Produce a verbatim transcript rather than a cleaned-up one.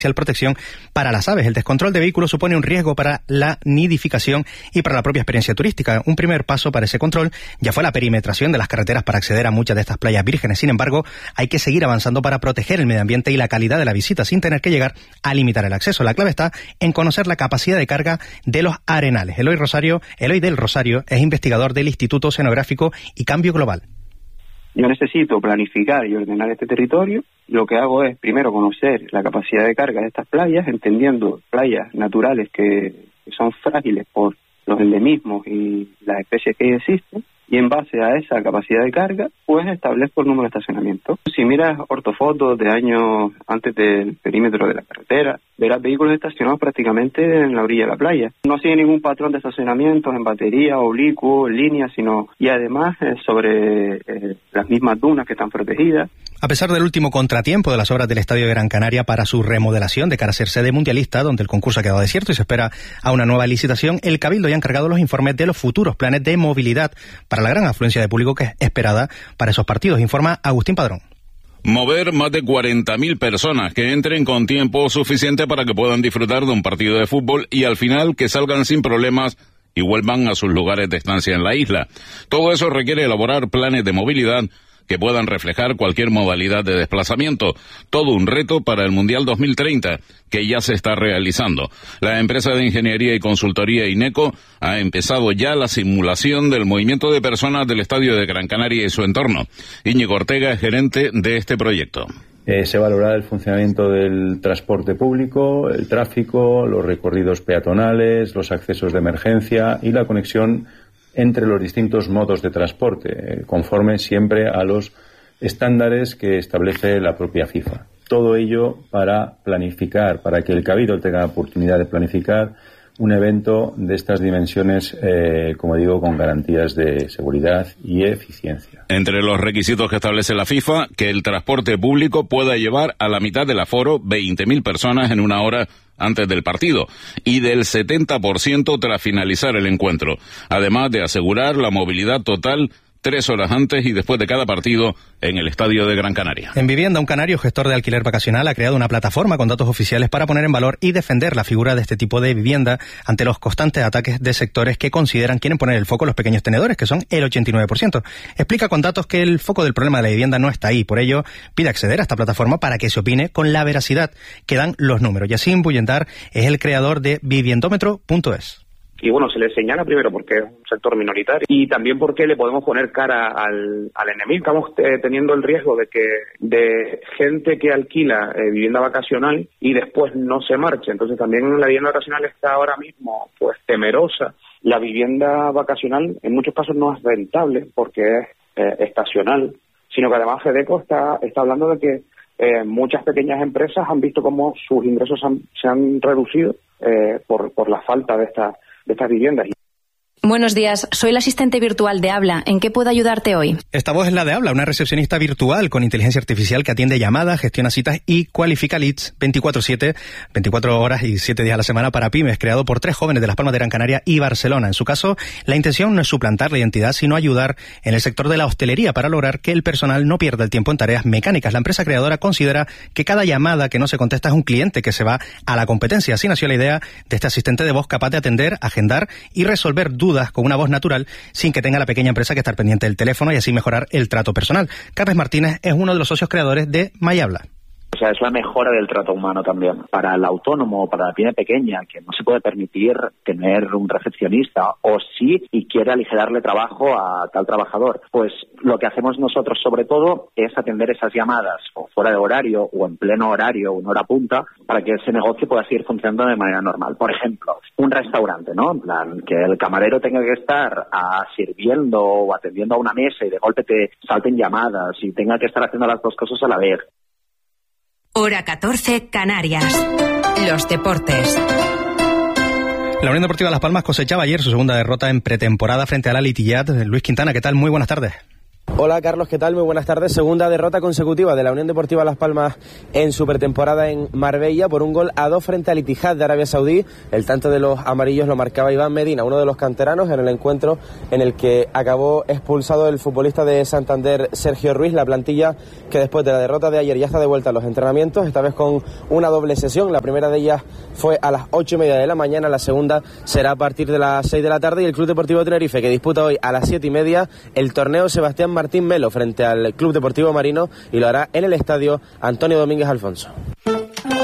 protección para las aves. El descontrol de vehículos supone un riesgo para la nidificación y para la propia experiencia turística. Un primer paso para ese control ya fue la perimetración de las carreteras para acceder a muchas de estas playas vírgenes. Sin embargo, hay que seguir avanzando para proteger el medio ambiente y la calidad de la visita sin tener que llegar a limitar el acceso. La clave está en conocer la capacidad de carga de los arenales. Eloy Rosario, Eloy del Rosario es investigador del Instituto Oceanográfico y Cambio Global. Yo necesito planificar y ordenar este territorio. Lo que hago es, primero, conocer la capacidad de carga de estas playas, entendiendo playas naturales que, que son frágiles por los endemismos y las especies que existen, y en base a esa capacidad de carga, pues establezco el número de estacionamientos. Si miras ortofotos de años antes del perímetro de la carretera, verás vehículos estacionados prácticamente en la orilla de la playa. No sigue ningún patrón de estacionamientos en batería, oblicuo, en línea, sino y además eh, sobre eh, las mismas dunas que están protegidas. A pesar del último contratiempo de las obras del Estadio de Gran Canaria para su remodelación de cara a ser sede mundialista, donde el concurso ha quedado desierto y se espera a una nueva licitación, el Cabildo ya ha encargado los informes de los futuros planes de movilidad para la gran afluencia de público que es esperada para esos partidos, informa Agustín Padrón. Mover más de cuarenta mil personas que entren con tiempo suficiente para que puedan disfrutar de un partido de fútbol y al final que salgan sin problemas y vuelvan a sus lugares de estancia en la isla. Todo eso requiere elaborar planes de movilidad que puedan reflejar cualquier modalidad de desplazamiento. Todo un reto para el Mundial dos mil treinta, que ya se está realizando. La empresa de ingeniería y consultoría INECO ha empezado ya la simulación del movimiento de personas del Estadio de Gran Canaria y su entorno. Íñigo Ortega es gerente de este proyecto. Eh, se valorará el funcionamiento del transporte público, el tráfico, los recorridos peatonales, los accesos de emergencia y la conexión entre los distintos modos de transporte, conforme siempre a los estándares que establece la propia FIFA. Todo ello para planificar, para que el Cabildo tenga la oportunidad de planificar un evento de estas dimensiones, eh, como digo, con garantías de seguridad y eficiencia. Entre los requisitos que establece la FIFA, que el transporte público pueda llevar a la mitad del aforo veinte mil personas en una hora antes del partido y del setenta por ciento tras finalizar el encuentro, además de asegurar la movilidad total tres horas antes y después de cada partido en el Estadio de Gran Canaria. En Vivienda, un canario gestor de alquiler vacacional ha creado una plataforma con datos oficiales para poner en valor y defender la figura de este tipo de vivienda ante los constantes ataques de sectores que consideran quieren poner el foco en los pequeños tenedores, que son el ochenta y nueve por ciento. Explica con datos que el foco del problema de la vivienda no está ahí, por ello pide acceder a esta plataforma para que se opine con la veracidad que dan los números. Yacine Bullendar es el creador de viviendómetro punto es. Y bueno, se le señala primero porque es un sector minoritario y también porque le podemos poner cara al, al enemigo. Estamos eh, teniendo el riesgo de que de gente que alquila eh, vivienda vacacional y después no se marche. Entonces también la vivienda vacacional está ahora mismo pues temerosa. La vivienda vacacional en muchos casos no es rentable porque es eh, estacional, sino que además FEDECO está, está hablando de que eh, muchas pequeñas empresas han visto cómo sus ingresos han, se han reducido eh, por, por la falta de esta de estas viviendas. Buenos días, soy la asistente virtual de Habla. ¿En qué puedo ayudarte hoy? Esta voz es la de Habla, una recepcionista virtual con inteligencia artificial que atiende llamadas, gestiona citas y cualifica leads veinticuatro siete, veinticuatro horas y siete días a la semana para pymes, creado por tres jóvenes de Las Palmas de Gran Canaria y Barcelona. En su caso, la intención no es suplantar la identidad, sino ayudar en el sector de la hostelería para lograr que el personal no pierda el tiempo en tareas mecánicas. La empresa creadora considera que cada llamada que no se contesta es un cliente que se va a la competencia. Así nació la idea de este asistente de voz capaz de atender, agendar y resolver dudas con una voz natural sin que tenga la pequeña empresa que estar pendiente del teléfono y así mejorar el trato personal. Carles Martínez es uno de los socios creadores de MyHabla. O sea, es la mejora del trato humano también. Para el autónomo, para la pyme pequeña, que no se puede permitir tener un recepcionista, o sí, y quiere aligerarle trabajo a tal trabajador, pues lo que hacemos nosotros sobre todo es atender esas llamadas, o fuera de horario, o en pleno horario, o en hora punta, para que ese negocio pueda seguir funcionando de manera normal. Por ejemplo, un restaurante, ¿no? En plan, que el camarero tenga que estar a, sirviendo o atendiendo a una mesa y de golpe te salten llamadas y tenga que estar haciendo las dos cosas a la vez. Hora catorce, Canarias. Los deportes. La Unión Deportiva Las Palmas cosechaba ayer su segunda derrota en pretemporada frente a la Litillat. Luis Quintana, ¿qué tal? Muy buenas tardes. Hola Carlos, ¿qué tal? Muy buenas tardes. Segunda derrota consecutiva de la Unión Deportiva Las Palmas en su pretemporada en Marbella por un gol a dos frente al Ittihad de Arabia Saudí. El tanto de los amarillos lo marcaba Iván Medina, uno de los canteranos, en el encuentro en el que acabó expulsado el futbolista de Santander, Sergio Ruiz. La plantilla que después de la derrota de ayer ya está de vuelta a los entrenamientos, esta vez con una doble sesión. La primera de ellas fue a las ocho y media de la mañana, la segunda será a partir de las seis de la tarde, y el Club Deportivo Tenerife, que disputa hoy a las siete y media el torneo Sebastián Martín Melo frente al Club Deportivo Marino, y lo hará en el estadio Antonio Domínguez Alfonso.